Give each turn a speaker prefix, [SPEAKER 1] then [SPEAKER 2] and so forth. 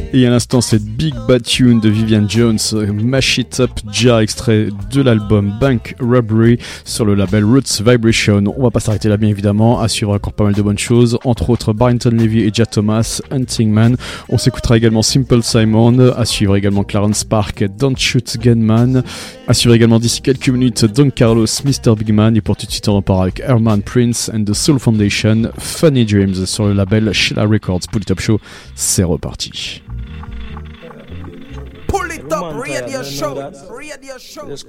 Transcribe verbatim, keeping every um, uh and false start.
[SPEAKER 1] Et à l'instant, cette Big Bad Tune de Vivian Jones, Mash It Up Jar, extrait de l'album Bank Robbery sur le label Roots Vibration. On va pas s'arrêter là, bien évidemment, à suivre encore pas mal de bonnes choses, entre autres Barrington Levy et Jack Thomas, Hunting Man. On s'écoutera également Simple Simon, à suivre également Clarence Park, Don't Shoot Gunman, à suivre également d'ici quelques minutes Don Carlos, mister Big Man, et pour tout de suite on repart avec Herman Prince and the Soul Foundation, Funny Dreams sur le label Sheila Records. Pour le Top Show, c'est reparti.
[SPEAKER 2] Pull it up, radio show, radio show.